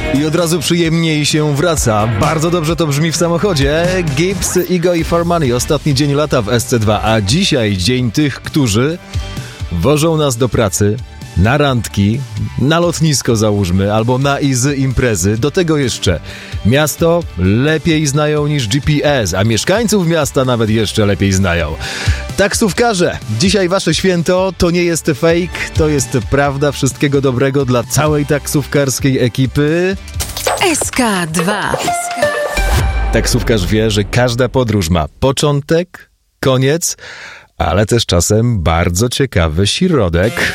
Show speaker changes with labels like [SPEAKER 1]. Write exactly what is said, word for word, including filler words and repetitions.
[SPEAKER 1] I od razu przyjemniej się wraca. Bardzo dobrze to brzmi w samochodzie. Gibbs, Igo i For Money. Ostatni dzień lata w S C dwa, a dzisiaj dzień tych, którzy wożą nas do pracy, na randki, na lotnisko załóżmy, albo na i z imprezy. Do tego jeszcze miasto lepiej znają niż G P S, a mieszkańców miasta nawet jeszcze lepiej znają. Taksówkarze, dzisiaj wasze święto, to nie jest fake, to jest prawda. Wszystkiego dobrego dla całej taksówkarskiej ekipy.
[SPEAKER 2] S K dwa.
[SPEAKER 1] Taksówkarz wie, że każda podróż ma początek, koniec, ale też czasem bardzo ciekawy środek.